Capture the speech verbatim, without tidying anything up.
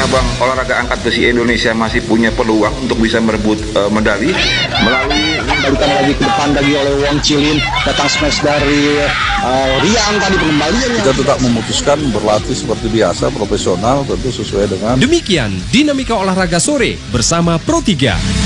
cabang olahraga angkat besi Indonesia masih punya peluang untuk bisa merebut uh, medali melalui balikan lagi ke depan lagi oleh Wong Chilin, datang smash dari uh, Riang tadi pengembaliannya. Kita tetap memutuskan berlatih seperti biasa, profesional, tentu sesuai dengan. Demikian Dinamika Olahraga Sore bersama Pro tiga.